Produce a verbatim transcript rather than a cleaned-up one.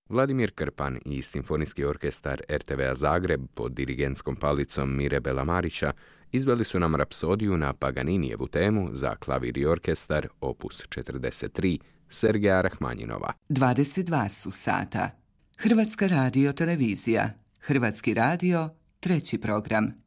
Vladimir Krpan i Simfonijski orkestar er te vea Zagreb pod dirigentskom palicom Mire Belamarića izveli su nam rapsodiju na Paganinijevu temu za klavir i orkestar opus četrdeset tri Sergeja Rahmanjinova. dvadeset dva su sata. Hrvatska radio televizija. Hrvatski radio, treći program.